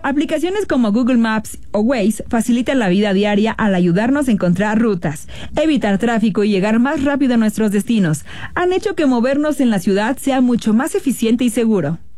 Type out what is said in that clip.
Aplicaciones como Google Maps o Waze facilitan la vida diaria al ayudarnos a encontrar rutas, evitar tráfico y llegar más rápido a nuestros destinos. Han hecho que movernos en la ciudad sea mucho más eficiente y seguro.